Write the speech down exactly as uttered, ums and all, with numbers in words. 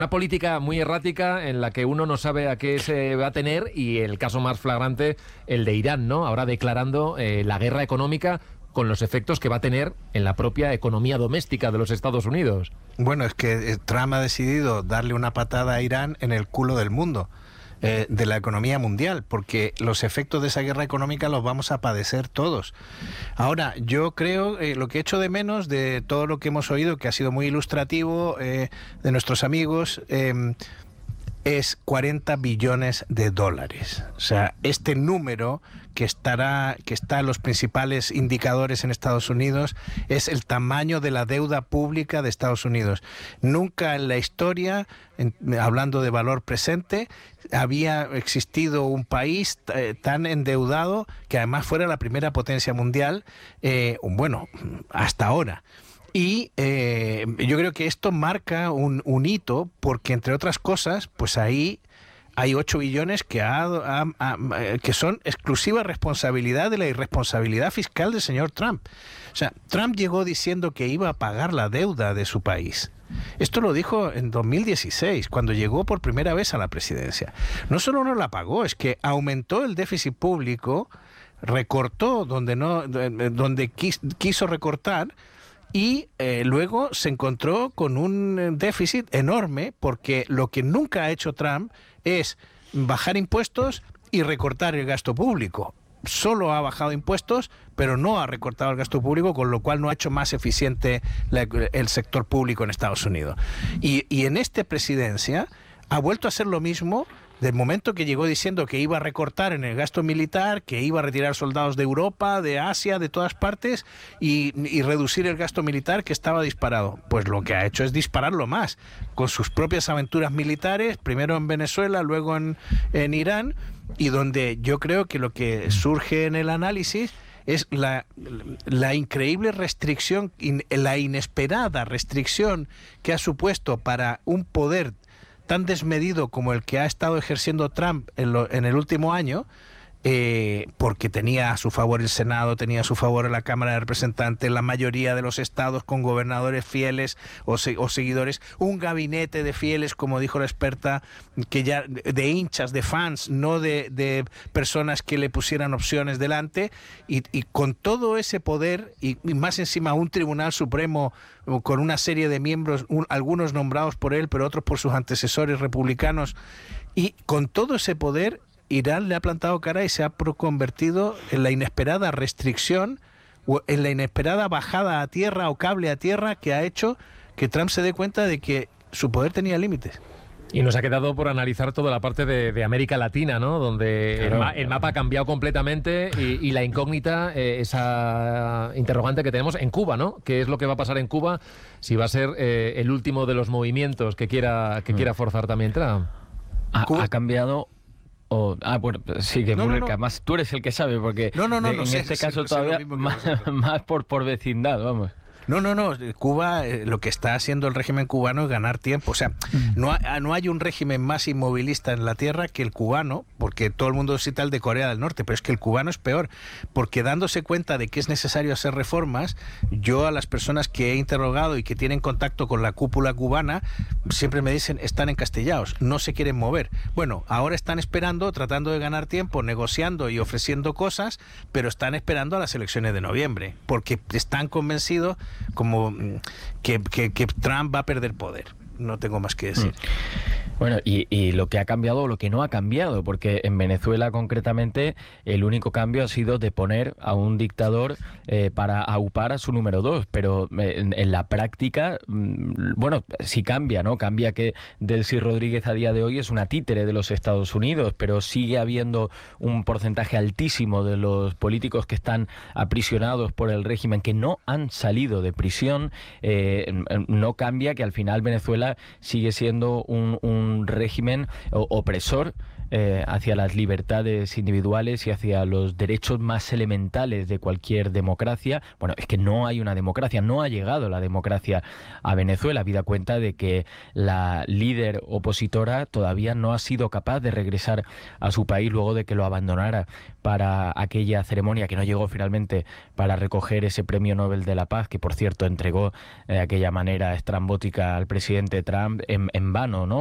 Una política muy errática en la que uno no sabe a qué se va a tener, y el caso más flagrante, el de Irán, ¿no? Ahora declarando eh, la guerra económica, con los efectos que va a tener en la propia economía doméstica de los Estados Unidos. Bueno, es que Trump ha decidido darle una patada a Irán en el culo del mundo, eh, de la economía mundial, porque los efectos de esa guerra económica los vamos a padecer todos. Ahora, yo creo, eh, lo que echo de menos de todo lo que hemos oído, que ha sido muy ilustrativo, eh, de nuestros amigos, eh, es cuarenta billones de dólares. O sea, este número que estará, que está en los principales indicadores en Estados Unidos, es el tamaño de la deuda pública de Estados Unidos. Nunca en la historia, en, hablando de valor presente, había existido un país eh, tan endeudado, que además fuera la primera potencia mundial, eh, bueno, hasta ahora. Y eh, yo creo que esto marca un, un hito, porque entre otras cosas, pues ahí hay ocho billones que, ha, ha, ha, que son exclusiva responsabilidad de la irresponsabilidad fiscal del señor Trump. O sea, Trump llegó diciendo que iba a pagar la deuda de su país. Esto lo dijo en dos mil dieciséis, cuando llegó por primera vez a la presidencia. No solo no la pagó, es que aumentó el déficit público, recortó donde, no, donde quis, quiso recortar, y eh, luego se encontró con un déficit enorme, porque lo que nunca ha hecho Trump es bajar impuestos y recortar el gasto público. Solo ha bajado impuestos, pero no ha recortado el gasto público, con lo cual no ha hecho más eficiente la, el sector público en Estados Unidos. Y, y en esta presidencia ha vuelto a hacer lo mismo, del momento que llegó diciendo que iba a recortar en el gasto militar, que iba a retirar soldados de Europa, de Asia, de todas partes, y, y reducir el gasto militar, que estaba disparado. Pues lo que ha hecho es dispararlo más, con sus propias aventuras militares, primero en Venezuela, luego en, en Irán, y donde yo creo que lo que surge en el análisis es la, la increíble restricción, in, la inesperada restricción que ha supuesto para un poder tan desmedido como el que ha estado ejerciendo Trump en, lo, en el último año, eh, porque tenía a su favor el Senado, tenía a su favor la Cámara de Representantes, la mayoría de los estados con gobernadores fieles o, se, o seguidores, un gabinete de fieles, como dijo la experta, que ya de hinchas, de fans, no de, de personas que le pusieran opciones delante, y, y con todo ese poder, y, y más encima un Tribunal Supremo con una serie de miembros, un, algunos nombrados por él, pero otros por sus antecesores republicanos, y con todo ese poder, Irán le ha plantado cara y se ha convertido en la inesperada restricción, o en la inesperada bajada a tierra o cable a tierra, que ha hecho que Trump se dé cuenta de que su poder tenía límites. Y nos ha quedado por analizar toda la parte de, de América Latina, ¿no? Donde claro, el, ma el mapa ha cambiado completamente, y, y la incógnita, eh, esa interrogante que tenemos en Cuba, ¿no? ¿Qué es lo que va a pasar en Cuba? Si va a ser eh, el último de los movimientos que quiera, que quiera forzar también Trump. Ha, ha cambiado... Oh, ah, bueno, sí, que, no, no, no. que además tú eres el que sabe, porque no, no, no, de, no en sé, este sé, caso sé todavía más, más por, por vecindad, vamos. No, no, no. Cuba, eh, lo que está haciendo el régimen cubano es ganar tiempo. O sea, no, ha, no hay un régimen más inmovilista en la tierra que el cubano, porque todo el mundo cita el de Corea del Norte, pero es que el cubano es peor, porque dándose cuenta de que es necesario hacer reformas, yo a las personas que he interrogado y que tienen contacto con la cúpula cubana, siempre me dicen, están encastillados, no se quieren mover. Bueno, ahora están esperando, tratando de ganar tiempo, negociando y ofreciendo cosas, pero están esperando a las elecciones de noviembre, porque están convencidos como que, que, que Trump va a perder poder. No tengo más que decir. Bueno, y, y lo que ha cambiado o lo que no ha cambiado, porque en Venezuela concretamente el único cambio ha sido de poner a un dictador eh, para aupar a su número dos, pero en, en la práctica, bueno, sí cambia, ¿no? Cambia que Delcy Rodríguez a día de hoy es una títere de los Estados Unidos, pero sigue habiendo un porcentaje altísimo de los políticos que están aprisionados por el régimen, que no han salido de prisión. Eh, no cambia que al final Venezuela sigue siendo un, un régimen opresor eh, hacia las libertades individuales y hacia los derechos más elementales de cualquier democracia. Bueno, es que no hay una democracia, no ha llegado la democracia a Venezuela, habida cuenta de que la líder opositora todavía no ha sido capaz de regresar a su país luego de que lo abandonara para aquella ceremonia que no llegó finalmente para recoger ese premio Nobel de la Paz, que por cierto entregó de aquella manera estrambótica al presidente Trump en, en vano, ¿no?